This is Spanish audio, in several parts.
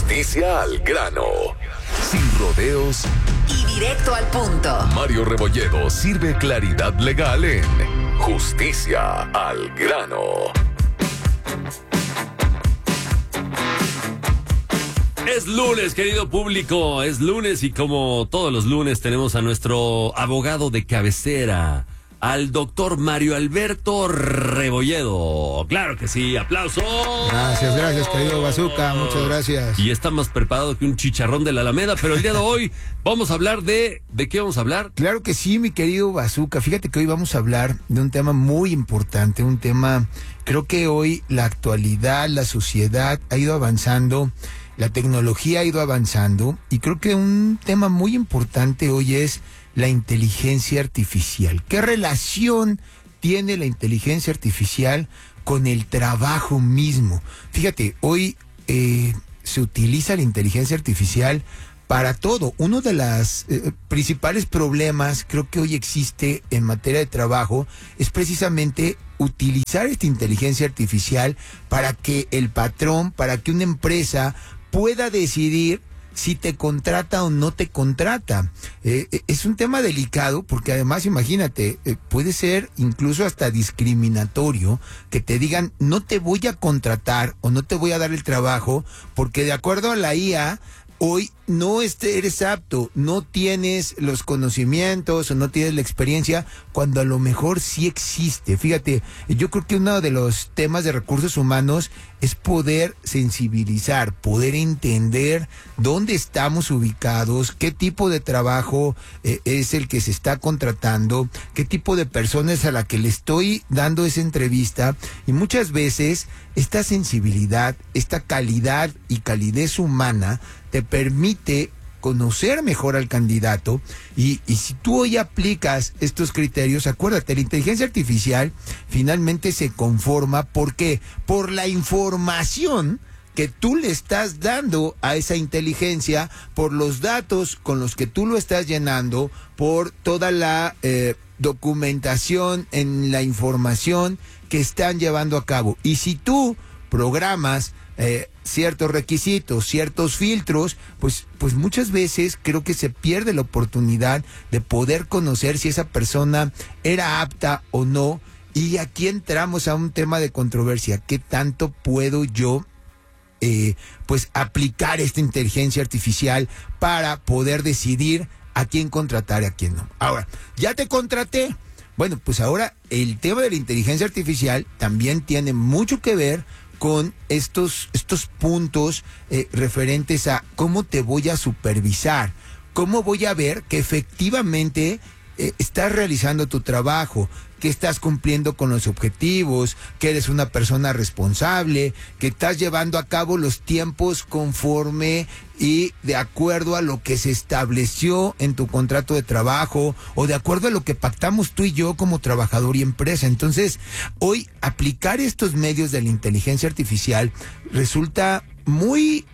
Justicia al grano. Sin rodeos y directo al punto. Mario Rebolledo sirve claridad legal en Justicia al grano. Es lunes, querido público, es lunes y como todos los lunes tenemos a nuestro abogado de cabecera, al doctor Mario Alberto Rebolledo. Claro que sí, aplauso. Gracias, querido Bazooka, muchas gracias. Y está más preparado que un chicharrón de la Alameda, pero el día de hoy vamos a hablar ¿de qué vamos a hablar? Claro que sí, mi querido Bazooka. Fíjate que hoy vamos a hablar de un tema muy importante, un tema, creo que hoy la actualidad, la sociedad ha ido avanzando, la tecnología ha ido avanzando y creo que un tema muy importante hoy es la inteligencia artificial. ¿Qué relación tiene la inteligencia artificial con el trabajo mismo? Fíjate, hoy se utiliza la inteligencia artificial para todo. Uno de los principales problemas creo que hoy existe en materia de trabajo es precisamente utilizar esta inteligencia artificial para que el patrón, para que una empresa pueda decidir si te contrata o no te contrata. Es un tema delicado porque además, imagínate, puede ser incluso hasta discriminatorio que te digan no te voy a contratar o no te voy a dar el trabajo porque de acuerdo a la IA hoy no eres apto, no tienes los conocimientos o no tienes la experiencia, cuando a lo mejor sí existe. Fíjate, yo creo que uno de los temas de recursos humanos es poder sensibilizar, poder entender dónde estamos ubicados, qué tipo de trabajo es el que se está contratando, qué tipo de personas a la que le estoy dando esa entrevista. Y muchas veces esta sensibilidad, esta calidad y calidez humana te permite conocer mejor al candidato y si tú hoy aplicas estos criterios, acuérdate, la inteligencia artificial finalmente se conforma, ¿por qué? Por la información que tú le estás dando a esa inteligencia, por los datos con los que tú lo estás llenando, por toda la documentación en la información que están llevando a cabo. Y si tú programas ciertos requisitos, ciertos filtros, pues muchas veces creo que se pierde la oportunidad de poder conocer si esa persona era apta o no. Y aquí entramos a un tema de controversia. ¿Qué tanto puedo yo aplicar esta inteligencia artificial para poder decidir a quién contratar y a quién no? Ahora, ya te contraté. Bueno, pues ahora el tema de la inteligencia artificial también tiene mucho que ver con estos puntos referentes a cómo te voy a supervisar, cómo voy a ver que efectivamente estás realizando tu trabajo, que estás cumpliendo con los objetivos, que eres una persona responsable, que estás llevando a cabo los tiempos conforme y de acuerdo a lo que se estableció en tu contrato de trabajo o de acuerdo a lo que pactamos tú y yo como trabajador y empresa. Entonces, hoy aplicar estos medios de la inteligencia artificial resulta muy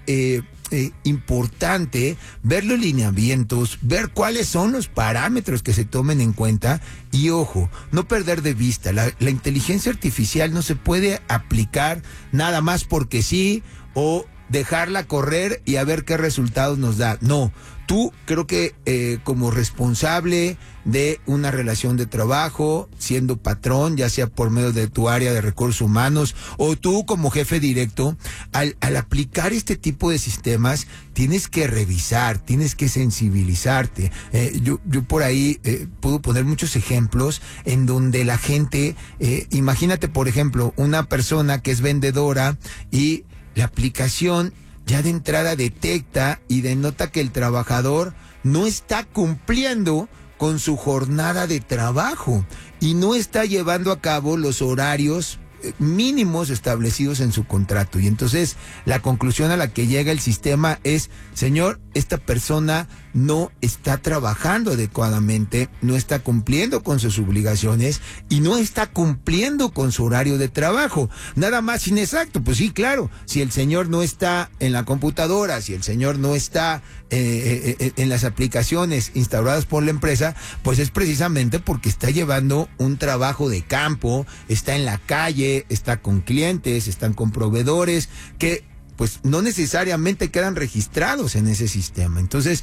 importante ver los lineamientos, ver cuáles son los parámetros que se tomen en cuenta y ojo, no perder de vista, la inteligencia artificial no se puede aplicar nada más porque sí o dejarla correr y a ver qué resultados nos da. No, tú creo que como responsable de una relación de trabajo, siendo patrón, ya sea por medio de tu área de recursos humanos o tú como jefe directo, al aplicar este tipo de sistemas, tienes que revisar, tienes que sensibilizarte. Yo por ahí puedo poner muchos ejemplos en donde la gente, imagínate por ejemplo, una persona que es vendedora y la aplicación ya de entrada detecta y denota que el trabajador no está cumpliendo con su jornada de trabajo y no está llevando a cabo los horarios mínimos establecidos en su contrato. Y entonces la conclusión a la que llega el sistema es, señor, esta persona no está trabajando adecuadamente, no está cumpliendo con sus obligaciones y no está cumpliendo con su horario de trabajo. Nada más inexacto, pues sí, claro, si el señor no está en la computadora, si el señor no está en las aplicaciones instauradas por la empresa, pues es precisamente porque está llevando un trabajo de campo, está en la calle, está con clientes, están con proveedores, que pues no necesariamente quedan registrados en ese sistema. Entonces,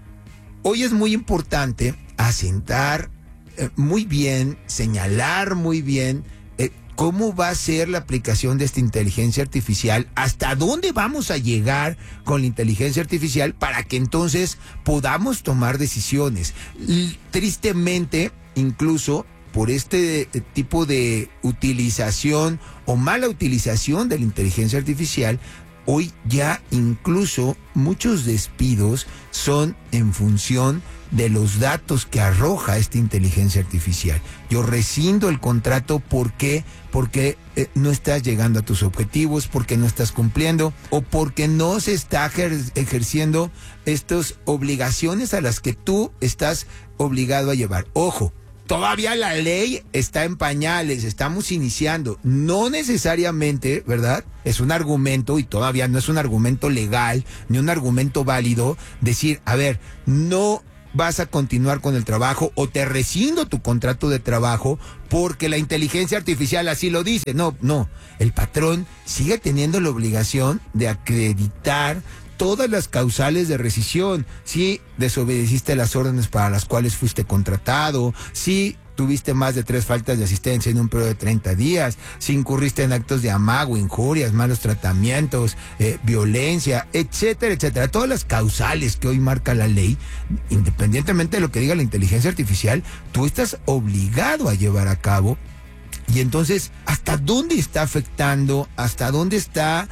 hoy es muy importante asentar muy bien, señalar muy bien cómo va a ser la aplicación de esta inteligencia artificial, hasta dónde vamos a llegar con la inteligencia artificial para que entonces podamos tomar decisiones. Tristemente, incluso por este tipo de utilización o mala utilización de la inteligencia artificial, hoy ya incluso muchos despidos son en función de los datos que arroja esta inteligencia artificial. Yo rescindo el contrato, ¿por qué? Porque no estás llegando a tus objetivos, porque no estás cumpliendo o porque no se está ejerciendo estas obligaciones a las que tú estás obligado a llevar. Ojo, todavía la ley está en pañales, estamos iniciando. No necesariamente, ¿verdad? Es un argumento y todavía no es un argumento legal ni un argumento válido decir, a ver, no vas a continuar con el trabajo o te rescindo tu contrato de trabajo porque la inteligencia artificial así lo dice. No, el patrón sigue teniendo la obligación de acreditar todas las causales de rescisión. Si desobedeciste las órdenes para las cuales fuiste contratado, si tuviste más de 3 faltas de asistencia en un periodo de 30 días, si incurriste en actos de amago, injurias, malos tratamientos, violencia, etcétera, etcétera. Todas las causales que hoy marca la ley, independientemente de lo que diga la inteligencia artificial, tú estás obligado a llevar a cabo. Y entonces, ¿hasta dónde está afectando? ¿Hasta dónde está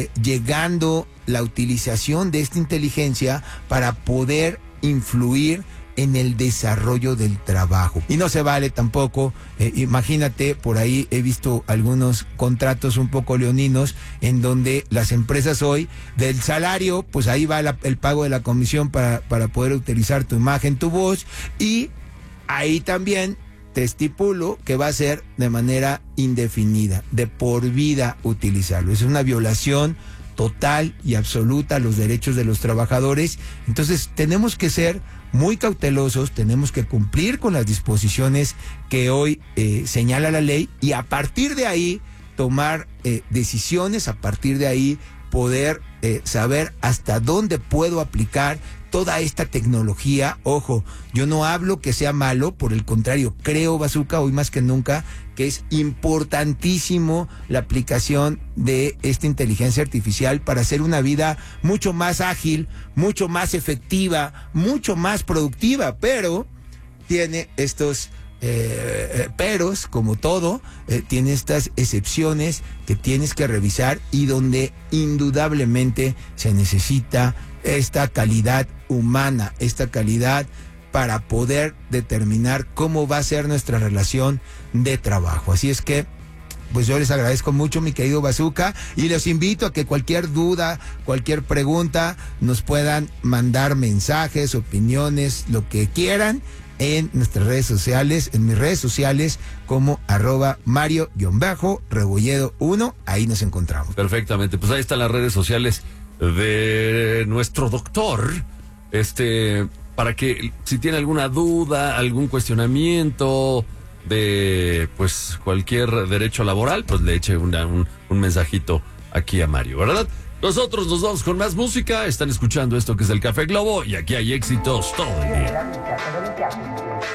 llegando la utilización de esta inteligencia para poder influir en el desarrollo del trabajo? Y no se vale tampoco, imagínate, por ahí he visto algunos contratos un poco leoninos en donde las empresas hoy, del salario, pues ahí va el pago de la comisión para poder utilizar tu imagen, tu voz, y ahí también te estipulo que va a ser de manera indefinida, de por vida utilizarlo. Es una violación total y absoluta a los derechos de los trabajadores. Entonces tenemos que ser muy cautelosos, tenemos que cumplir con las disposiciones que hoy señala la ley y a partir de ahí tomar decisiones, a partir de ahí poder saber hasta dónde puedo aplicar toda esta tecnología. Ojo, yo no hablo que sea malo, por el contrario, creo, Bazooka, hoy más que nunca, que es importantísimo la aplicación de esta inteligencia artificial para hacer una vida mucho más ágil, mucho más efectiva, mucho más productiva, pero tiene estos peros, como todo, tiene estas excepciones que tienes que revisar y donde indudablemente se necesita esta calidad humana, esta calidad para poder determinar cómo va a ser nuestra relación de trabajo. Así es que, pues yo les agradezco mucho, mi querido Bazooka, y los invito a que cualquier duda, cualquier pregunta, nos puedan mandar mensajes, opiniones, lo que quieran, en nuestras redes sociales, en mis redes sociales, como @Mario_Rebolledo1, ahí nos encontramos. Perfectamente, pues ahí están las redes sociales de nuestro doctor, para que si tiene alguna duda, algún cuestionamiento de pues cualquier derecho laboral, pues le eche un mensajito aquí a Mario, ¿verdad? Nosotros nos vamos con más música. Están escuchando esto que es el Café Globo y aquí hay éxitos todo el día.